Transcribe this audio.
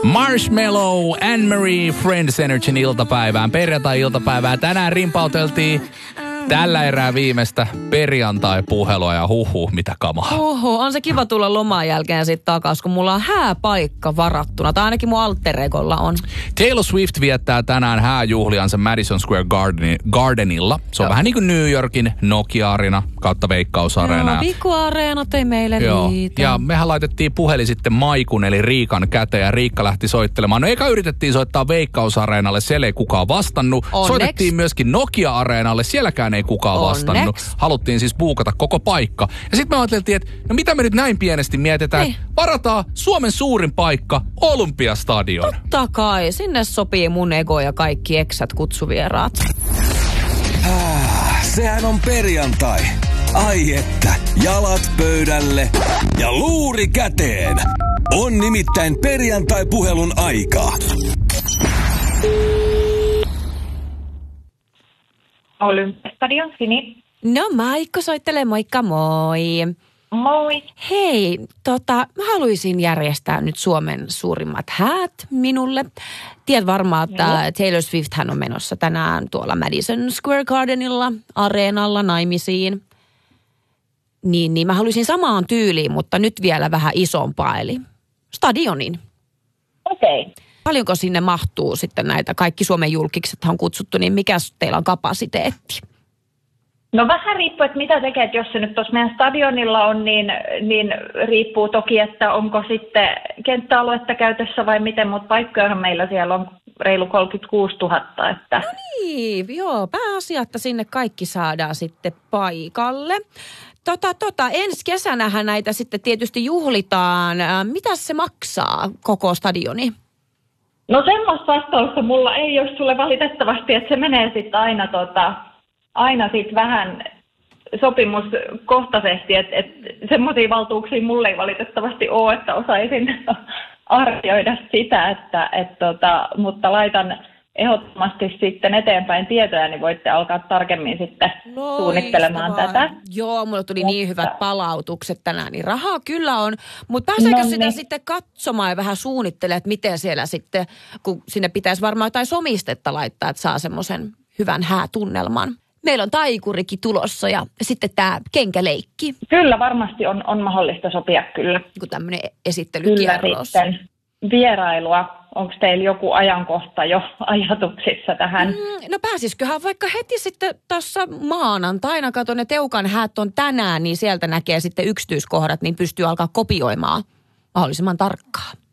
Marshmallow, Anne-Marie, Friends Energyn iltapäivään, perjantai-iltapäivään. Tänään rimpauteltiin tällä erää viimeistä perjantai-puhelua ja mitä kamaa. On se kiva tulla loman jälkeen sitten takaisin, kun mulla on hääpaikka varattuna. Tai ainakin mun alter egolla on. Taylor Swift viettää tänään hääjuhliansa Madison Square Gardenilla. Se on vähän niin kuin New Yorkin Nokia-arena kautta Veikkaus-areena. Joo, Viku-areenat ei meille riitä. Ja mehän laitettiin puhelin sitten Maikun eli Riikan käteen ja Riikka lähti soittelemaan. No eka yritettiin soittaa Veikkaus-areenalle, siellä ei kukaan vastannut. Onneksi. Soitettiin myöskin Nokia-areenalle, sielläkään ei kukaan vastannut. Haluttiin siis buukata koko paikka. Ja sitten me ajateltiin, että no mitä me nyt näin pienesti mietitään, varataan Suomen suurin paikka, Olympiastadion. Totta kai, sinne sopii mun ego ja kaikki eksät kutsuvieraat. Sehän on perjantai. Ai että, jalat pöydälle ja luuri käteen. On nimittäin perjantai-puhelun aika. Olympiastadion, Sini. No Maikko soittelee, moikka moi. Moi. Hei, mä haluaisin järjestää nyt Suomen suurimmat häät minulle. Tiedät varmaan, että Taylor Swift hän on menossa tänään tuolla Madison Square Gardenilla, areenalla naimisiin. Niin mä haluaisin samaan tyyliin, mutta nyt vielä vähän isompaa, eli stadionin. Okei. Okay. Paljonko sinne mahtuu sitten näitä kaikki Suomen julkikset on kutsuttu, niin mikä teillä on kapasiteetti? No vähän riippuu, että mitä tekee, jos se nyt tuossa meidän stadionilla on, niin riippuu toki, että onko sitten kenttäaluetta käytössä vai miten, mutta paikkojahan meillä siellä on reilu 36 000. Että. No niin, joo, pääasia, että sinne kaikki saadaan sitten paikalle. Ensi kesänähän näitä sitten tietysti juhlitaan. Mitä se maksaa koko stadioni? No semmoista vastausta mulla ei ole sulle valitettavasti, että se menee sitten aina sit vähän sopimuskohtaisesti, että semmoisia valtuuksia mulle ei valitettavasti ole, että osaisin arvioida sitä, mutta laitan ehdottomasti sitten eteenpäin tietoja, niin voitte alkaa tarkemmin sitten suunnittelemaan tätä. Joo, mulle tuli niin hyvät palautukset tänään, niin rahaa kyllä on. Mutta pääseekö sitä sitten katsomaan ja vähän suunnittelemaan, että miten siellä sitten, kun sinne pitäisi varmaan jotain somistetta laittaa, että saa semmoisen hyvän häätunnelman. Meillä on taikurikin tulossa ja sitten tämä kenkäleikki. Kyllä, varmasti on mahdollista sopia kyllä. Kun tämmöinen esittelykierros. Kyllä sitten vierailua. Onko teillä joku ajankohta jo ajatuksissa tähän? No pääsisiköhän vaikka heti sitten tuossa maanantaina, katon ne Teukan häät on tänään, niin sieltä näkee sitten yksityiskohdat, niin pystyy alkaa kopioimaan mahdollisimman tarkkaan.